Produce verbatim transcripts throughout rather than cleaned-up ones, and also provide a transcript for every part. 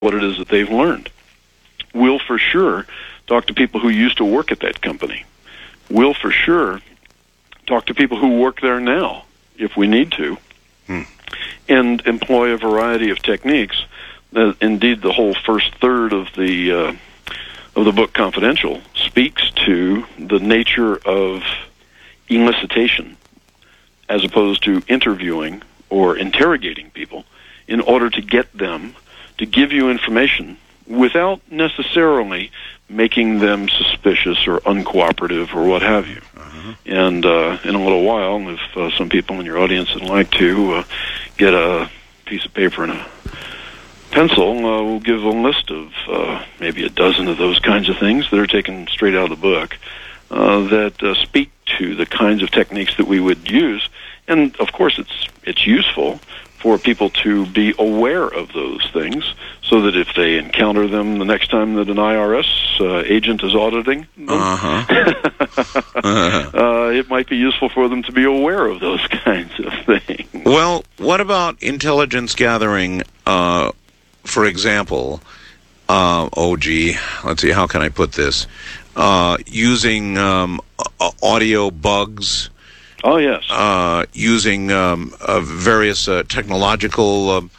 what it is that they've learned. We'll for sure talk to people who used to work at that company. We'll for sure talk to people who work there now, if we need to, hmm. and employ a variety of techniques. Uh, indeed, the whole first third of the uh, of the book, Confidential, speaks to the nature of elicitation as opposed to interviewing or interrogating people in order to get them to give you information without necessarily making them suspicious or uncooperative or what have you. Uh-huh. And uh, in a little while, if uh, some people in your audience would like to uh, get a piece of paper and a pencil, uh, we'll give a list of uh, maybe a dozen of those kinds of things that are taken straight out of the book uh, that uh, speak to the kinds of techniques that we would use. And, of course, it's it's useful for people to be aware of those things so that if they encounter them the next time that an I R S uh, agent is auditing them, uh-huh. uh-huh. uh, it might be useful for them to be aware of those kinds of things. Well, what about intelligence gathering, uh, for example, uh, oh, gee, let's see, how can I put this? Uh, using um, audio bugs. Oh, yes. Uh, using um, uh, various uh, technological uh,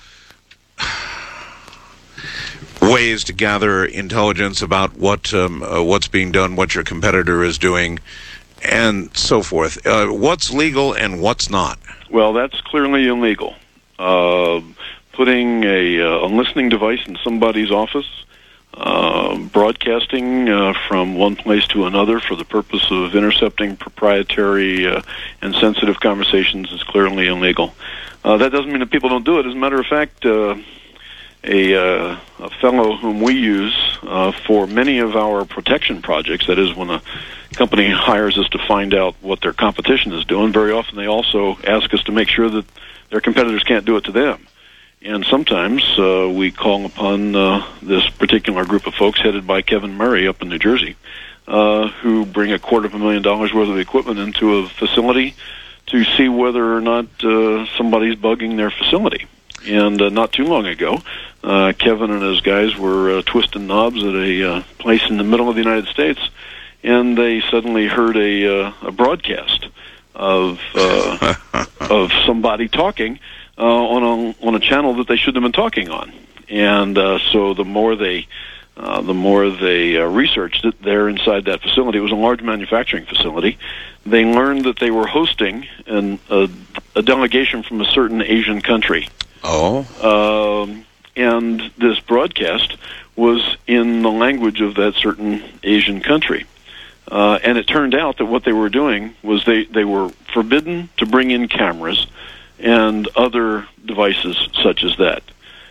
ways to gather intelligence about what um, uh, what's being done, what your competitor is doing, and so forth. Uh, what's legal and what's not? Well, that's clearly illegal. Uh, putting a, uh, a listening device in somebody's office, Uh, broadcasting uh, from one place to another for the purpose of intercepting proprietary uh, and sensitive conversations is clearly illegal. Uh, that doesn't mean that people don't do it. As a matter of fact, uh, a, uh, a fellow whom we use uh, for many of our protection projects, that is when a company hires us to find out what their competition is doing, very often they also ask us to make sure that their competitors can't do it to them. And sometimes uh, we call upon uh, this particular group of folks headed by Kevin Murray up in New Jersey, uh, who bring a quarter of a million dollars worth of equipment into a facility to see whether or not uh, somebody's bugging their facility. And uh, not too long ago, uh, Kevin and his guys were uh, twisting knobs at a uh, place in the middle of the United States, and they suddenly heard a, uh, a broadcast of uh, of somebody talking Uh, on a on a channel that they shouldn't have been talking on, and uh, so the more they uh, the more they uh, researched it there inside that facility, it was a large manufacturing facility. They learned that they were hosting an, a, a delegation from a certain Asian country. Oh, um, and this broadcast was in the language of that certain Asian country. Uh, and it turned out that what they were doing was they, they were forbidden to bring in cameras and other devices such as that.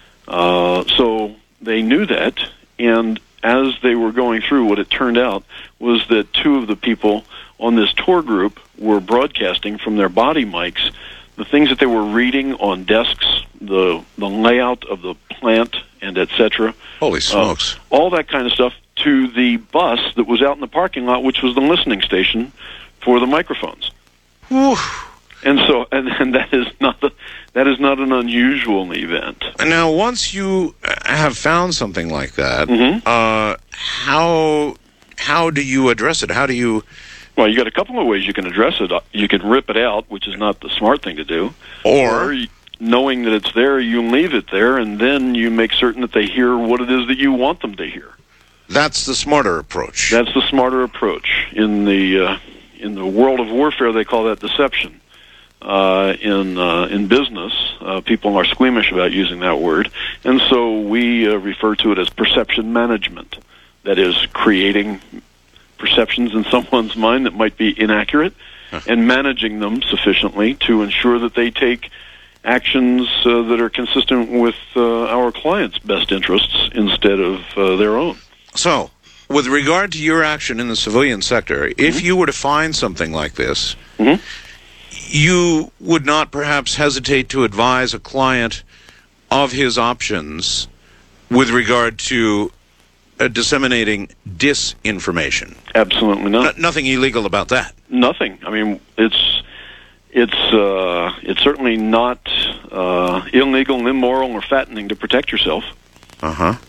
Uh, so they knew that, and as they were going through, what it turned out was that two of the people on this tour group were broadcasting from their body mics the things that they were reading on desks, the the layout of the plant, and et cetera. Holy smokes. Uh, all that kind of stuff to the bus that was out in the parking lot, which was the listening station for the microphones. Whew. And so, and, and that is not a, that is not an unusual event. Now, once you have found something like that, mm-hmm. uh, how how do you address it? How do you? Well, you got a couple of ways you can address it. You can rip it out, which is not the smart thing to do, or, or knowing that it's there, you leave it there, and then you make certain that they hear what it is that you want them to hear. That's the smarter approach. That's the smarter approach. In the uh, in the world of warfare, they call that deception. Uh, in uh, in business, uh, people are squeamish about using that word, and so we uh, refer to it as perception management. That is, creating perceptions in someone's mind that might be inaccurate, huh. and managing them sufficiently to ensure that they take actions uh, that are consistent with uh, our clients' best interests instead of uh, their own. So, with regard to your action in the civilian sector, mm-hmm. if you were to find something like this, mm-hmm. you would not perhaps hesitate to advise a client of his options with regard to uh, disseminating disinformation? Absolutely not. N- nothing illegal about that. Nothing. I mean, it's it's uh, it's certainly not uh, illegal, immoral, or fattening to protect yourself. Uh huh.